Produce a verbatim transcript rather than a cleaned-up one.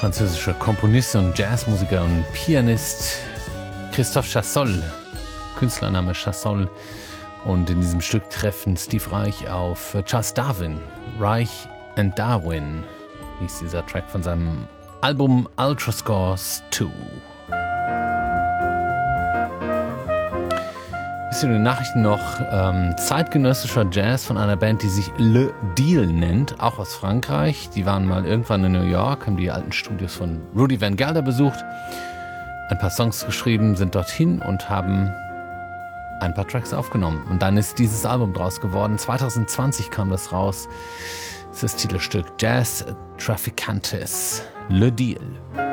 französischer Komponist und Jazzmusiker und Pianist Christophe Chassol, Künstlername Chassol. Und in diesem Stück treffen Steve Reich auf Charles Darwin. Reich and Darwin hieß dieser Track von seinem Album Ultrascores zwei. Bisschen in den Nachrichten noch ähm, zeitgenössischer Jazz von einer Band, die sich Le Deal nennt, auch aus Frankreich. Die waren mal irgendwann in New York, haben die alten Studios von Rudy Van Gelder besucht, ein paar Songs geschrieben, sind dorthin und haben ein paar Tracks aufgenommen. Und dann ist dieses Album draus geworden. zwanzig zwanzig kam das raus. Das ist das Titelstück Jazz Traficantes, Le Deal.